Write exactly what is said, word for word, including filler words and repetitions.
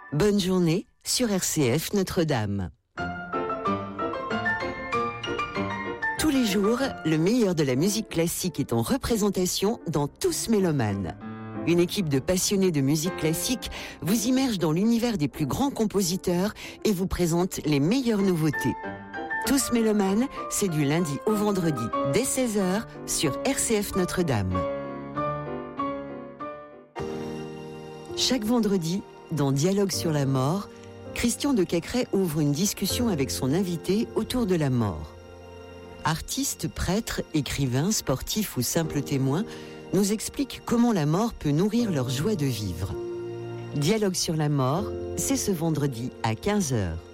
Bonne journée sur R C F Notre-Dame. Tous les jours, le meilleur de la musique classique est en représentation dans Tous Mélomanes. Une équipe de passionnés de musique classique vous immerge dans l'univers des plus grands compositeurs et vous présente les meilleures nouveautés. Tous Mélomanes, c'est du lundi au vendredi dès seize heures sur R C F Notre-Dame. Chaque vendredi, dans Dialogue sur la mort, Christian de Cacrès ouvre une discussion avec son invité autour de la mort. Artistes, prêtres, écrivains, sportifs ou simples témoins nous expliquent comment la mort peut nourrir leur joie de vivre. Dialogue sur la mort, c'est ce vendredi à quinze heures.